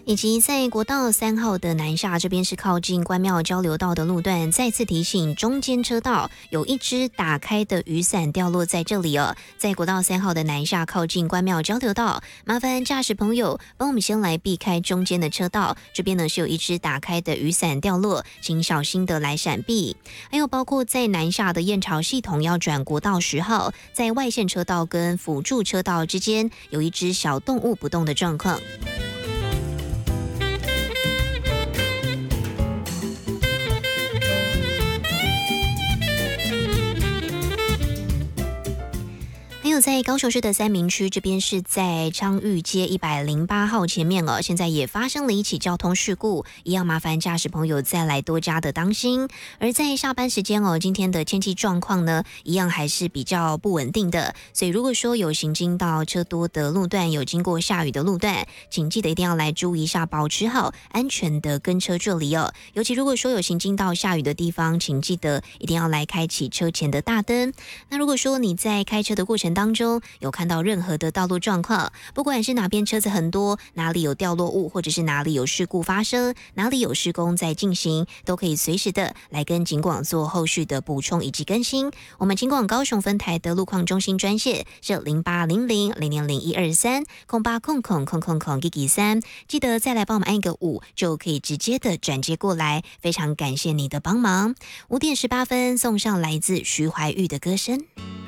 以及在国道3号的南下这边是靠近关庙交流道的路段，再次提醒中间车道有一只打开的雨伞掉落在这里哦。在国道3号的南下靠近关庙交流道，麻烦驾驶朋友帮我们先来避开中间的车道，这边呢是有一只打开的雨伞掉落，请小心的来闪避。还有包括在南下的燕巢系统要转国道10号，在外线车道跟辅助车道之间有一只小动物不动的状况。还有在高雄市的三民区这边是在昌裕街108号前面哦，现在也发生了一起交通事故，一样麻烦驾驶朋友再来多加的当心。而在下班时间哦，今天的天气状况呢，一样还是比较不稳定的，所以如果说有行经到车多的路段，有经过下雨的路段，请记得一定要来注意一下，保持好安全的跟车距离哦。尤其如果说有行经到下雨的地方，请记得一定要来开启车前的大灯。那如果说你在开车的过程当中有看到任何的道路状况，不管是哪边车子很多，哪里有掉落物，或者是哪里有事故发生，哪里有施工在进行，都可以随时的来跟警广做后续的补充以及更新。我们警广高雄分台的路况中心专线是08000001230800000033，记得再来帮我们按一个5，就可以直接的转接过来，非常感谢你的帮忙。5点18分送上来自徐怀钰的歌声。